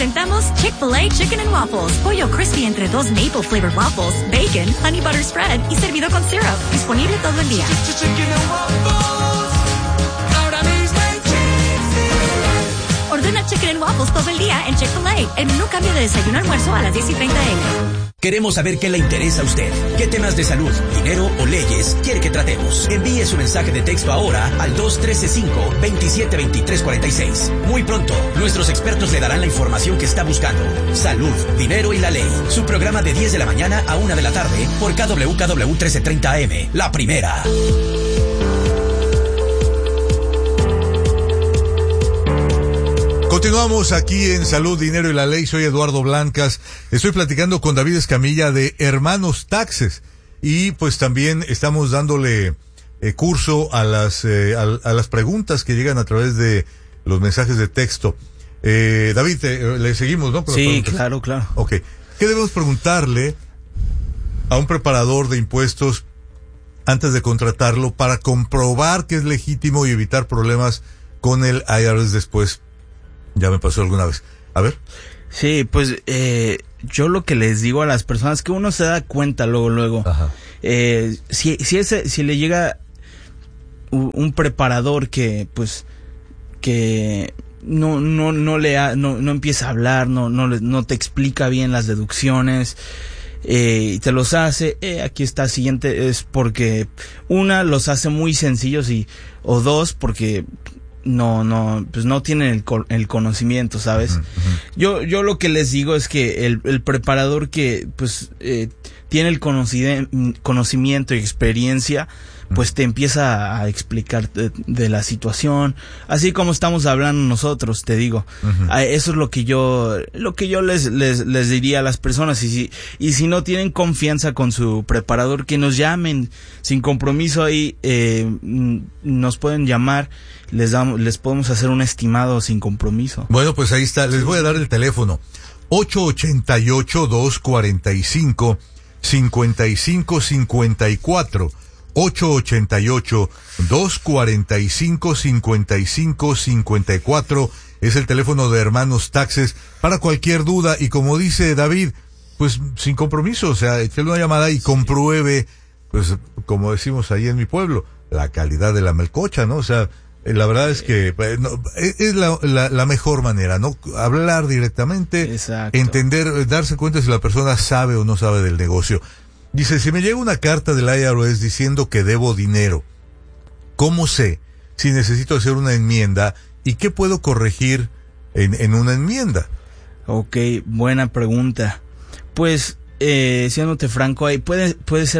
presentamos Chick-fil-A Chicken and Waffles. Pollo crispy entre 2 maple flavored waffles, bacon, honey butter spread y servido con syrup. Disponible todo el día. Ordena Chicken and Waffles todo el día en Chick-fil-A. El menú cambia de desayuno a almuerzo a las 10:30 a.m. Queremos saber qué le interesa a usted. ¿Qué temas de salud, dinero o leyes quiere que tratemos? Envíe su mensaje de texto ahora al 213-5-272346. Muy pronto, nuestros expertos le darán la información que está buscando. Salud, dinero y la ley. Su programa de 10 de la mañana a 1 de la tarde por KWKW 1330 AM. La primera. Continuamos aquí en Salud, Dinero y la Ley. Soy Eduardo Blancas. Estoy platicando con David Escamilla de Hermanos Taxes. Y pues también estamos dándole curso a las preguntas que llegan a través de los mensajes de texto. David, le seguimos, ¿no? Sí, claro. Ok. ¿Qué debemos preguntarle a un preparador de impuestos antes de contratarlo para comprobar que es legítimo y evitar problemas con el IRS después? Ya me pasó alguna vez. A ver. Sí, pues yo lo que les digo a las personas que uno se da cuenta luego. Ajá. Si le llega un preparador que pues que no empieza a hablar, no te explica bien las deducciones, y te los hace, aquí está siguiente, es porque una, los hace muy sencillos o dos, porque no tienen el conocimiento, ¿sabes? Yo lo que les digo es que el preparador que pues tiene el conocimiento y experiencia, pues te empieza a explicar de la situación, así como estamos hablando nosotros, te digo. Eso es lo que yo les diría a las personas, y si no tienen confianza con su preparador, que nos llamen sin compromiso ahí, nos pueden llamar, les podemos hacer un estimado sin compromiso. Bueno, pues ahí está, les voy a dar el teléfono 888-245-5554, 888-245-5554 es el teléfono de Hermanos Taxes para cualquier duda. Y como dice David, pues sin compromiso, o sea, échale una llamada y compruebe, pues como decimos ahí en mi pueblo, la calidad de la melcocha, ¿no? O sea, la verdad es que es la mejor manera, ¿no? Hablar directamente, exacto, entender, darse cuenta si la persona sabe o no sabe del negocio. Dice, si me llega una carta del IRS diciendo que debo dinero, ¿cómo sé si necesito hacer una enmienda y qué puedo corregir en una enmienda? Ok, buena pregunta. Pues, siéndote franco, pueden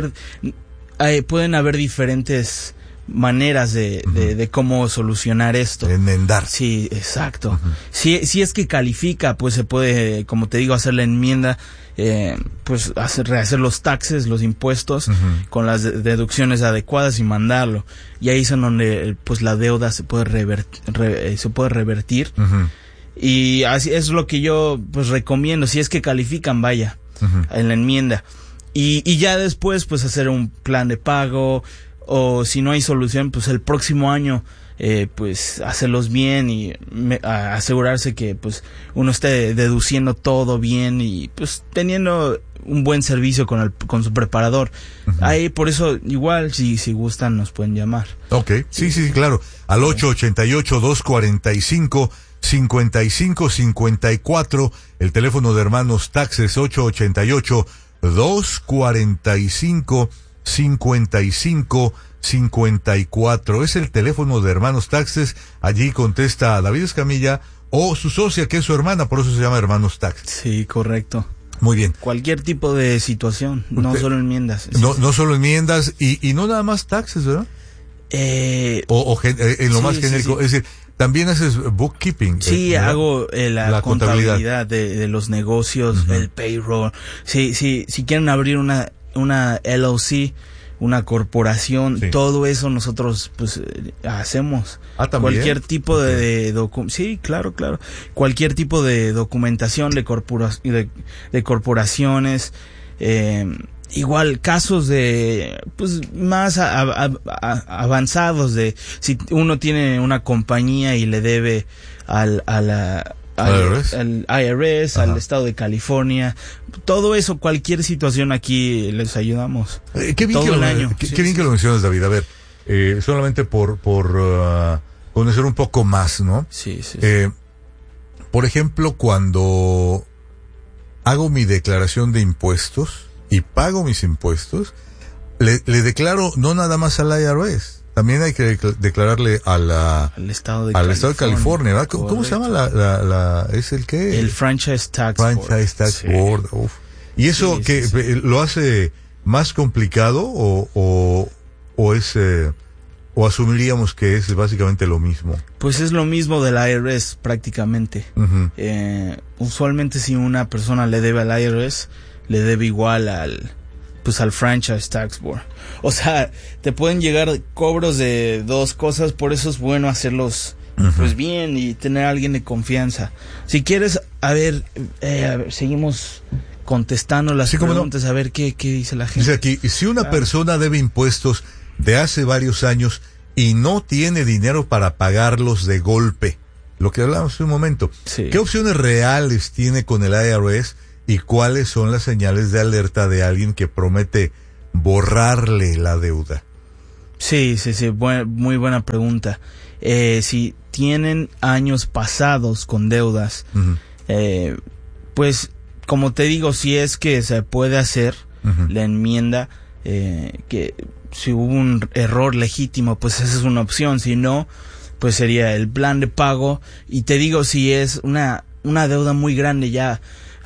haber diferentes maneras de cómo solucionar esto. Enmendar. Sí, exacto. Si es que califica, pues se puede, como te digo, hacer la enmienda, pues rehacer los taxes, los impuestos, con las deducciones adecuadas y mandarlo. Y ahí es en donde pues la deuda se puede revertir. Y así es lo que yo pues recomiendo, si es que califican, vaya, en la enmienda. Y ya después pues hacer un plan de pago, o si no hay solución, pues el próximo año pues hacerlos bien y asegurarse que pues uno esté deduciendo todo bien y pues teniendo un buen servicio con su preparador. Ahí por eso igual si gustan nos pueden llamar. Okay, sí, claro, al 888-245-5554, el teléfono de Hermanos Taxes, 888-245-5554, es el teléfono de Hermanos Taxes. Allí contesta a David Escamilla o su socia, que es su hermana, por eso se llama Hermanos Taxes. Sí, correcto. Muy bien. Cualquier tipo de situación, no solo enmiendas. No solo enmiendas y no nada más taxes, ¿verdad? En lo más genérico, sí. Es decir, también haces bookkeeping. Sí, hago la contabilidad de los negocios, el payroll. Si quieren abrir una LLC, una corporación, todo eso nosotros pues hacemos. ¿También? Cualquier tipo de sí, claro. Cualquier tipo de documentación de corporaciones, igual casos de pues más avanzados, de si uno tiene una compañía y le debe a al IRS, al estado de California, todo eso, cualquier situación aquí les ayudamos. Qué bien todo el año. Qué bien que lo mencionas, David. A ver, solamente por conocer un poco más, ¿no? Sí. Por ejemplo, cuando hago mi declaración de impuestos y pago mis impuestos, le declaro no nada más al IRS. También hay que declararle al estado de California, ¿verdad? ¿Cómo se llama es el qué? El Franchise Tax Board. Uf. ¿Y eso lo hace más complicado o asumiríamos que es básicamente lo mismo? Pues es lo mismo del IRS prácticamente. Uh-huh. Usualmente si una persona le debe al IRS, le debe igual al Franchise Tax Board. O sea, te pueden llegar cobros de dos cosas, por eso es bueno hacerlos pues bien y tener a alguien de confianza. Si quieres, a ver, seguimos contestando las preguntas, a ver qué dice la gente. Dice aquí, si una persona debe impuestos de hace varios años y no tiene dinero para pagarlos de golpe, lo que hablamos hace un momento, ¿qué opciones reales tiene con el IRS? ¿Y cuáles son las señales de alerta de alguien que promete borrarle la deuda? Sí, muy buena pregunta. Si tienen años pasados con deudas, pues como te digo, si es que se puede hacer la enmienda, que si hubo un error legítimo, pues esa es una opción. Si no, pues sería el plan de pago. Y te digo, si es una deuda muy grande ya,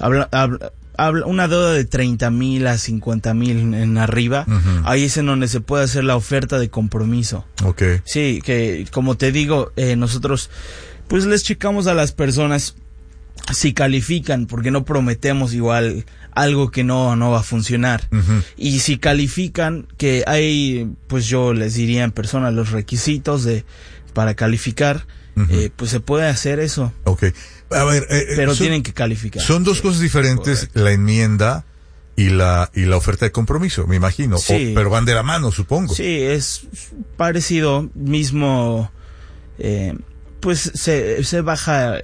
una deuda de 30,000 a 50,000 en arriba, ahí es en donde se puede hacer la oferta de compromiso. Okay. Sí, que como te digo, nosotros pues les checamos a las personas si califican, porque no prometemos igual algo que no va a funcionar. Y si califican, que hay, pues yo les diría en persona los requisitos para calificar, pues se puede hacer eso. Okay. A ver, pero tienen que calificar. Son dos cosas diferentes, correcto. La enmienda y la oferta de compromiso, me imagino. Sí. Pero van de la mano, supongo. Sí, es parecido, mismo, pues se baja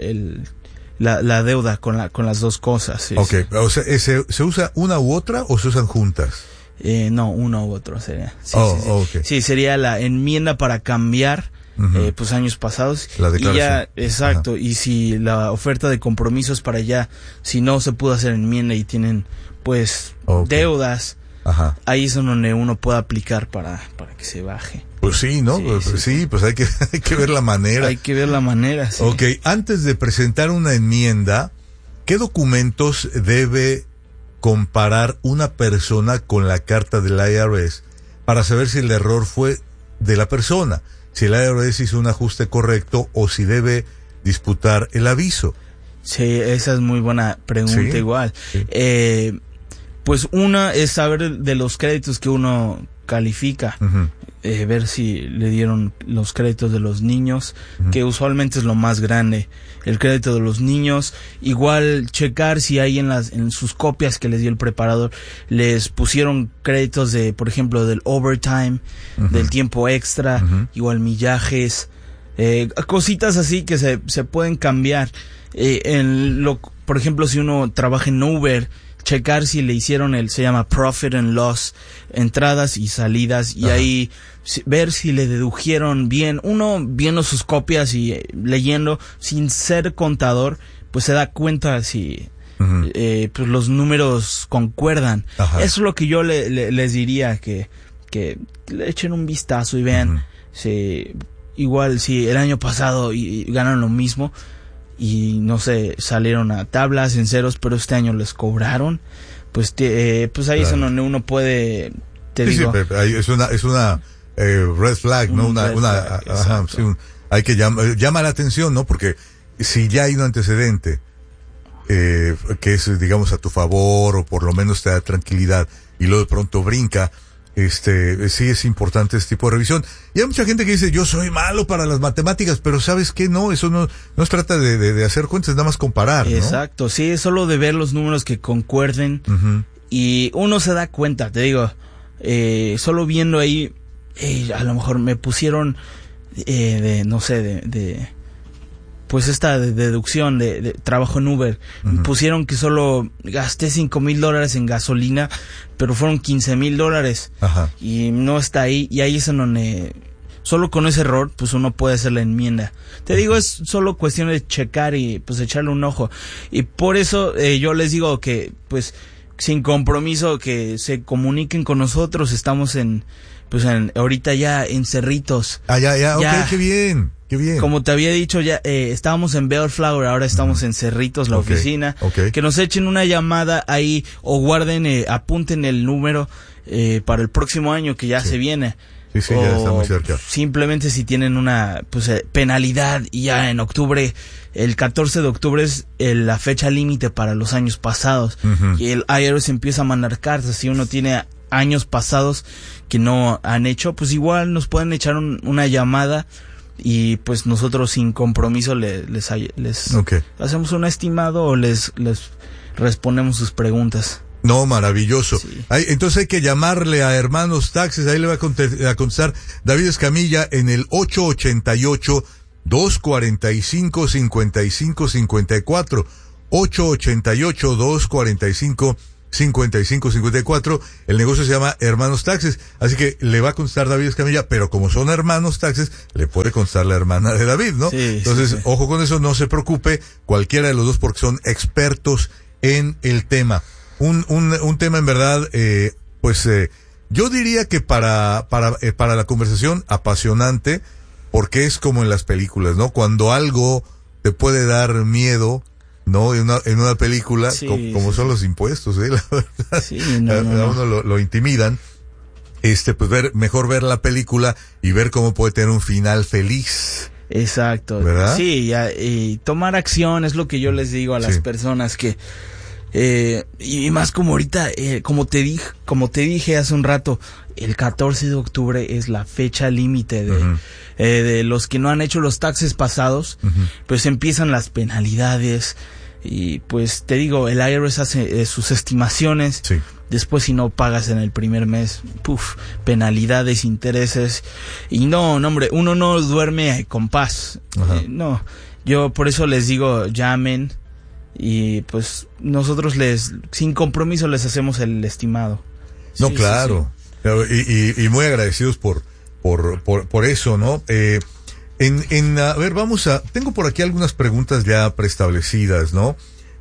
la deuda con las dos cosas. Sí, okay. O sea, ¿se usa una u otra o se usan juntas? No, uno u otro sería. Sí, okay. Sí, sería la enmienda para cambiar pues años pasados. La declaración. Y ya, exacto. Ajá. Y si la oferta de compromiso es para allá, si no se pudo hacer enmienda y tienen pues deudas, ahí es donde uno puede aplicar para que se baje. Pues sí, ¿no? Sí, pues hay que ver la manera. Hay que ver la manera, sí. Ok, antes de presentar una enmienda, ¿qué documentos debe comparar una persona con la carta del IRS para saber si el error fue de la persona? Si el IRS hizo un ajuste correcto o si debe disputar el aviso. Sí, esa es muy buena pregunta igual. Sí. Pues una es saber de los créditos que uno califica, ver si le dieron los créditos de los niños, que usualmente es lo más grande, el crédito de los niños. Igual checar si hay en sus copias que les dio el preparador, les pusieron créditos de, por ejemplo, del overtime, del tiempo extra, igual millajes, cositas así que se pueden cambiar. Por ejemplo, si uno trabaja en Uber, checar si le hicieron se llama Profit and Loss, entradas y salidas, y ahí ver si le dedujeron bien. Uno viendo sus copias y leyendo, sin ser contador, pues se da cuenta si pues los números concuerdan. Eso es lo que yo les diría, que le echen un vistazo y vean igual si el año pasado y ganaron lo mismo y no sé, salieron a tablas en ceros, pero este año les cobraron, pues pues ahí es donde uno puede, es una red flag, ¿no? Hay que llama la atención, ¿no? Porque si ya hay un antecedente que es, digamos, a tu favor o por lo menos te da tranquilidad y luego de pronto brinca, sí es importante este tipo de revisión. Y hay mucha gente que dice, yo soy malo para las matemáticas, pero ¿sabes qué? No, eso no se trata de hacer cuentas, nada más comparar, ¿no? Exacto, sí, es solo de ver los números que concuerden, y uno se da cuenta, te digo, solo viendo ahí, a lo mejor me pusieron, pues esta deducción de trabajo en Uber. Pusieron que solo gasté $5,000 en gasolina, pero fueron $15,000. Ajá. Y no está ahí, y ahí es en donde solo con ese error pues uno puede hacer la enmienda. Te digo, es solo cuestión de checar y pues echarle un ojo. Y por eso yo les digo que pues sin compromiso que se comuniquen con nosotros. Estamos ahorita ya en Cerritos. Ya, ok, qué bien. Como te había dicho, ya estábamos en Bellflower, ahora estamos en Cerritos, la oficina. Okay. Que nos echen una llamada ahí o guarden, apunten el número para el próximo año que ya se viene. Sí, ya está muy cerca. Simplemente si tienen una penalidad y ya en octubre, el 14 de octubre es la fecha límite para los años pasados. Y el IRS empieza a mandar cartas. Si uno tiene años pasados que no han hecho, pues igual nos pueden echar una llamada y pues nosotros sin compromiso les hacemos un estimado o les respondemos sus preguntas. No, maravilloso. Sí. Entonces hay que llamarle a Hermanos Taxes, ahí le va a contestar David Escamilla en el 888-245-5554, 888-245-5554, el negocio se llama Hermanos Taxes, así que le va a contestar David Escamilla, pero como son Hermanos Taxes, le puede contestar la hermana de David, ¿no? Sí, entonces, ojo con eso, no se preocupe, cualquiera de los dos porque son expertos en el tema. Un tema en verdad, yo diría que para la conversación apasionante, porque es como en las películas, ¿no? Cuando algo te puede dar miedo, ¿no? En una película, como son los impuestos, la verdad, sí, a uno lo intimidan. Mejor ver la película y ver cómo puede tener un final feliz. Exacto. ¿Verdad? Sí, y tomar acción es lo que yo les digo a las personas que y más como ahorita, como te dije hace un rato, el 14 de octubre es la fecha límite de los que no han hecho los taxes pasados, pues empiezan las penalidades y pues te digo, el IRS hace sus estimaciones. Sí. Después si no pagas en el primer mes, penalidades, intereses y no hombre, uno no duerme con paz. No, yo por eso les digo, llamen. Y pues nosotros sin compromiso les hacemos el estimado. No, sí, claro. Sí. Y muy agradecidos por eso, ¿no? A ver, tengo por aquí algunas preguntas ya preestablecidas, ¿no?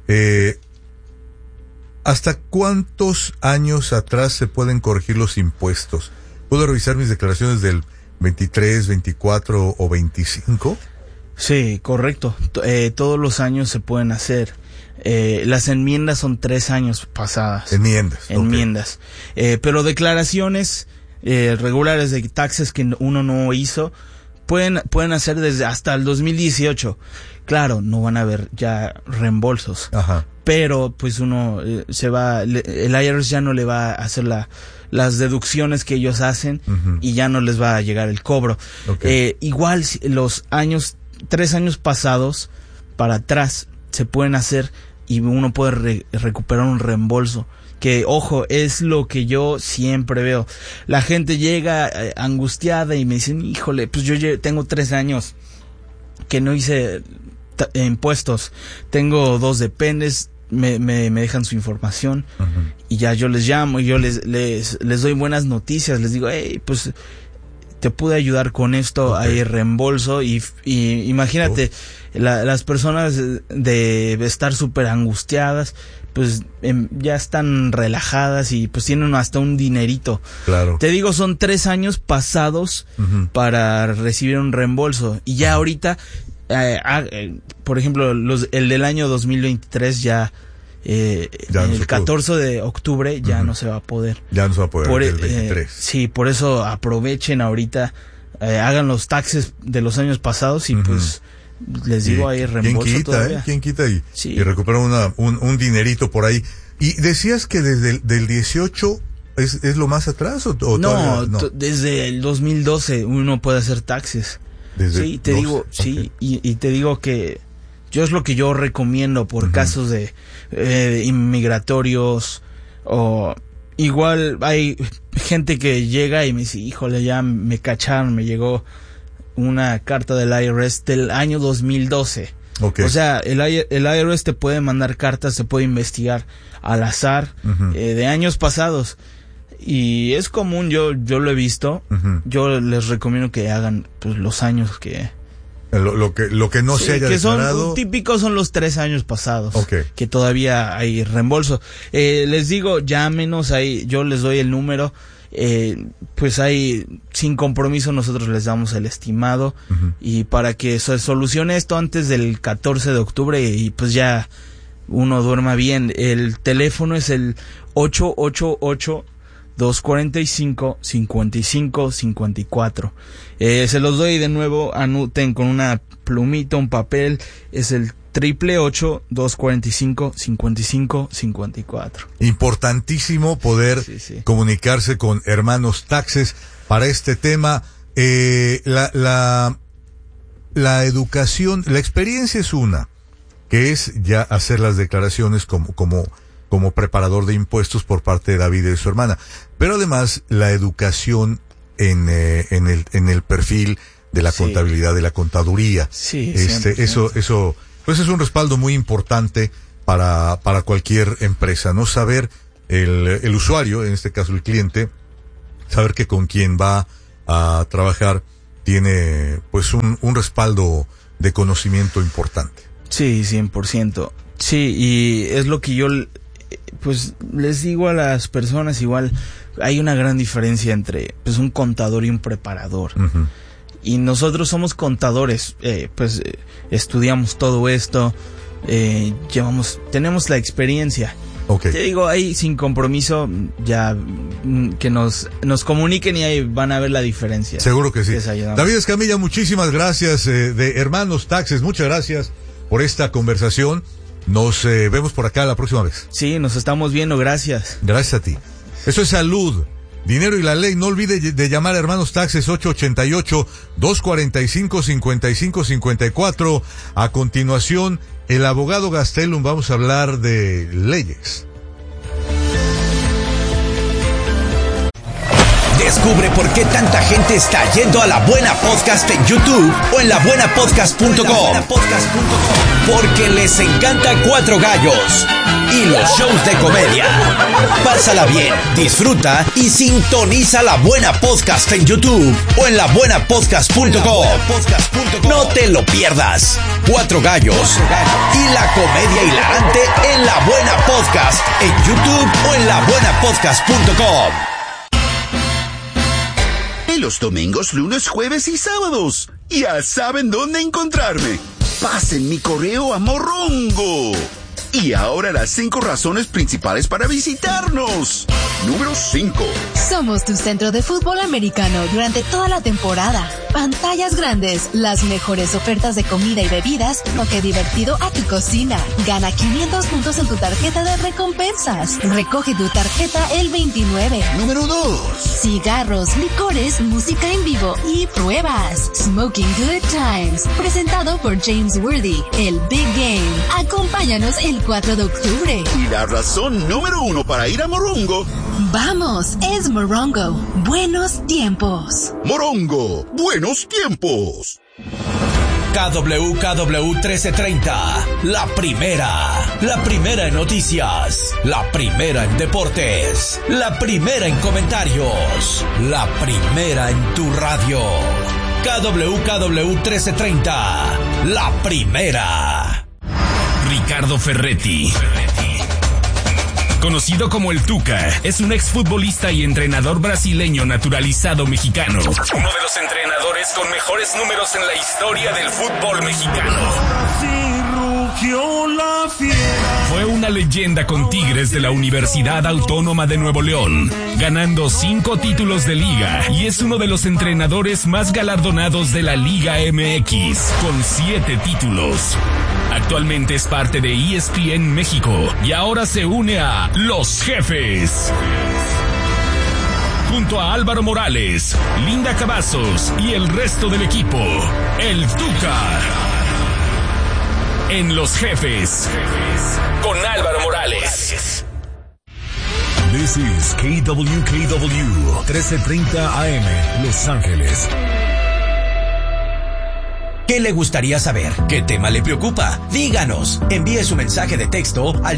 ¿Hasta cuántos años atrás se pueden corregir los impuestos? ¿Puedo revisar mis declaraciones del 23, 24 o 25? Sí, correcto. Todos los años se pueden hacer. Las enmiendas son 3 años pasadas. Enmiendas. Okay. Pero declaraciones regulares de taxes que uno no hizo pueden hacer desde hasta el 2018. Claro, no van a haber ya reembolsos. Ajá. Pero pues uno el IRS ya no le va a hacer las deducciones que ellos hacen y ya no les va a llegar el cobro. Okay. Igual los 3 años pasados para atrás se pueden hacer y uno puede recuperar un reembolso. Que, ojo, es lo que yo siempre veo. La gente llega angustiada y me dicen, híjole, pues yo tengo 3 años que no hice impuestos. Tengo 2 dependes, me dejan su información y ya yo les llamo y yo les doy buenas noticias. Les digo, hey, pues te pude ayudar con esto, hay reembolso y imagínate, las personas de estar súper angustiadas, pues ya están relajadas y pues tienen hasta un dinerito. Claro. Te digo, son 3 años pasados para recibir un reembolso y ya ahorita, por ejemplo, el del año 2023 ya el 14 de octubre ya no se va a poder. Ya no se va a poder, el 23. Sí, por eso aprovechen ahorita, hagan los taxes de los años pasados y pues les digo, hay reembolso. ¿Quién quita, todavía? ¿Quién quita? Y recuperan un dinerito por ahí. Y decías que desde del 18 es lo más atrás o no, desde el 2012 uno puede hacer taxes. Sí, te digo, sí, y te digo que yo es lo que yo recomiendo por casos de inmigratorios o igual hay gente que llega y me dice, híjole, ya me cacharon, me llegó una carta del IRS del año 2012. Okay. O sea, el IRS te puede mandar cartas, te puede investigar al azar de años pasados. Y es común, yo lo he visto. Yo les recomiendo que hagan pues, los años que... Lo que no se haya declarado. Son típicos, son los 3 años pasados. Okay. Que todavía hay reembolso. Les digo, llámenos ahí, yo les doy el número. Pues ahí, sin compromiso, nosotros les damos el estimado. Y para que se solucione esto antes del 14 de octubre y pues ya uno duerma bien. El teléfono es el 888-245-5554. Se los doy de nuevo, anoten con una plumita, un papel, es el 888-245-5554. Importantísimo poder comunicarse con Hermanos Taxes para este tema. La educación, la experiencia es una, que es ya hacer las declaraciones como preparador de impuestos por parte de David y su hermana, pero además la educación en el perfil de la contabilidad, de la contaduría. Sí, eso pues es un respaldo muy importante para cualquier empresa, no saber el usuario, en este caso el cliente, saber que con quien va a trabajar tiene pues un respaldo de conocimiento importante. Sí, 100%. Sí, y es lo que yo pues les digo a las personas, igual hay una gran diferencia entre pues un contador y un preparador. Y nosotros somos contadores, estudiamos todo esto, tenemos la experiencia. Okay. Te digo, ahí sin compromiso, ya que nos comuniquen y ahí van a ver la diferencia. Seguro que sí. David Escamilla, muchísimas gracias, de Hermanos Taxes, muchas gracias por esta conversación. Nos vemos por acá la próxima vez. Sí, nos estamos viendo, gracias. Gracias a ti. Eso es Salud, Dinero y la Ley. No olvide de llamar a Hermanos Taxes 888-245-5554. A continuación, el abogado Gastelum, vamos a hablar de leyes. Descubre por qué tanta gente está yendo a La Buena Podcast en YouTube o en labuenapodcast.com. Porque les encanta Cuatro Gallos y los shows de comedia. Pásala bien, disfruta y sintoniza La Buena Podcast en YouTube o en labuenapodcast.com. No te lo pierdas. Cuatro Gallos y la comedia hilarante en La Buena Podcast en YouTube o en labuenapodcast.com. Los domingos, lunes, jueves y sábados. Ya saben dónde encontrarme. Pasen mi correo a Morongo. Y ahora las 5 razones principales para visitarnos. Número 5. Somos tu centro de fútbol americano durante toda la temporada. Pantallas grandes, las mejores ofertas de comida y bebidas, toque divertido a tu cocina. Gana 500 puntos en tu tarjeta de recompensas. Recoge tu tarjeta el 29. Número 2. Cigarros, licores, música en vivo y pruebas. Smoking Good Times. Presentado por James Worthy, el Big Game. Acompáñanos el 4 de octubre. Y la razón número 1 para ir a Morongo. Vamos, es Morongo. Buenos tiempos. Morongo, buenos tiempos. KWKW 1330, la primera en noticias, la primera en deportes, la primera en comentarios, la primera en tu radio. KWKW 1330, la primera. Ricardo Ferretti, conocido como el Tuca, es un exfutbolista y entrenador brasileño naturalizado mexicano. Uno de los entrenadores con mejores números en la historia del fútbol mexicano. Fue una leyenda con Tigres de la Universidad Autónoma de Nuevo León, ganando 5 títulos de liga, y es uno de los entrenadores más galardonados de la Liga MX, con 7 títulos. Actualmente es parte de ESPN México y ahora se une a Los Jefes. Junto a Álvaro Morales, Linda Cavazos y el resto del equipo, el Tuca. En Los Jefes, con Álvaro Morales. This is KWKW 1330 AM, Los Ángeles. ¿Qué le gustaría saber? ¿Qué tema le preocupa? Díganos. Envíe su mensaje de texto al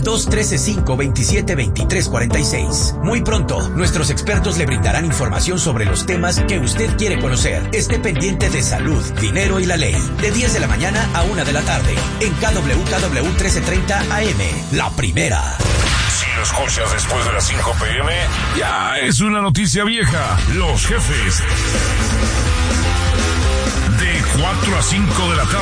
213-527-2346. Muy pronto, nuestros expertos le brindarán información sobre los temas que usted quiere conocer. Esté pendiente de salud, dinero y la ley. De 10 de la mañana a 1 de la tarde. En KWKW 1330 AM. La primera. Si lo escuchas después de las 5 p.m., ya es una noticia vieja. Los jefes. De 4 a 5 de la tarde.